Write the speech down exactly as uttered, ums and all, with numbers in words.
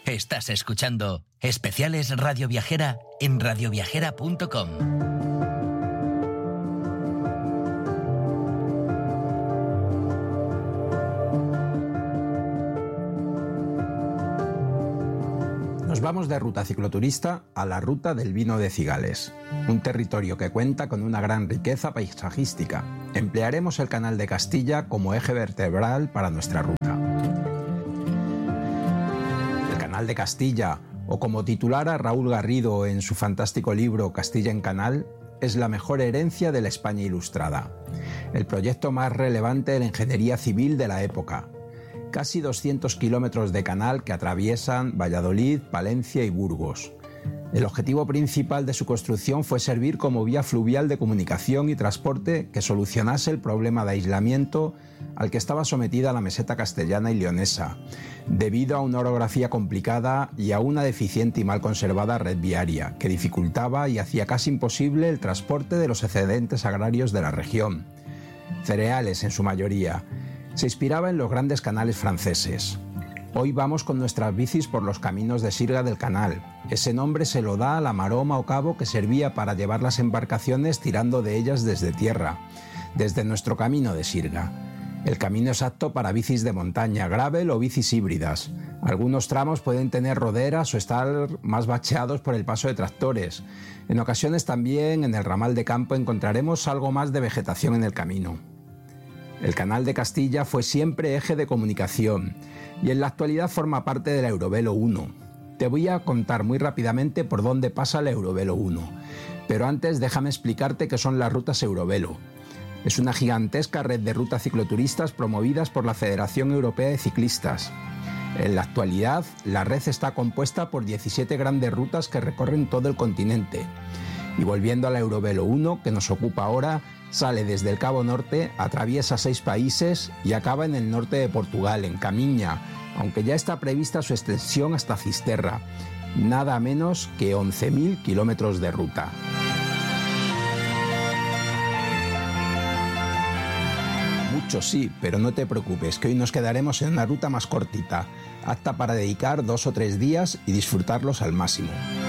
Estás escuchando Especiales Radio Viajera en radioviajera punto com. Nos vamos de ruta cicloturista a la ruta del vino de Cigales, un territorio que cuenta con una gran riqueza paisajística. Emplearemos el Canal de Castilla como eje vertebral para nuestra ruta. El Canal de Castilla, o como titulara Raúl Garrido en su fantástico libro Castilla en Canal, es la mejor herencia de la España ilustrada, el proyecto más relevante de la ingeniería civil de la época. Casi doscientos kilómetros de canal que atraviesan Valladolid, Palencia y Burgos. El objetivo principal de su construcción fue servir como vía fluvial de comunicación y transporte que solucionase el problema de aislamiento al que estaba sometida la meseta castellana y leonesa, debido a una orografía complicada y a una deficiente y mal conservada red viaria, que dificultaba y hacía casi imposible el transporte de los excedentes agrarios de la región, cereales en su mayoría. Se inspiraba en los grandes canales franceses. Hoy vamos con nuestras bicis por los caminos de Sirga del Canal. Ese nombre se lo da a la maroma o cabo que servía para llevar las embarcaciones tirando de ellas desde tierra, desde nuestro camino de Sirga. El camino es apto para bicis de montaña, gravel o bicis híbridas. Algunos tramos pueden tener roderas o estar más bacheados por el paso de tractores. En ocasiones también en el ramal de campo encontraremos algo más de vegetación en el camino. El Canal de Castilla fue siempre eje de comunicación y en la actualidad forma parte de la Eurovelo uno. Te voy a contar muy rápidamente por dónde pasa la Eurovelo uno, pero antes déjame explicarte qué son las rutas Eurovelo. Es una gigantesca red de rutas cicloturistas promovidas por la Federación Europea de Ciclistas. En la actualidad, la red está compuesta por diecisiete grandes rutas que recorren todo el continente. Y volviendo a la Eurovelo uno, que nos ocupa ahora, sale desde el Cabo Norte, atraviesa seis países y acaba en el norte de Portugal, en Camiña, aunque ya está prevista su extensión hasta Fisterra. Nada menos que once mil kilómetros de ruta. Mucho sí, pero no te preocupes, que hoy nos quedaremos en una ruta más cortita, apta para dedicar dos o tres días y disfrutarlos al máximo.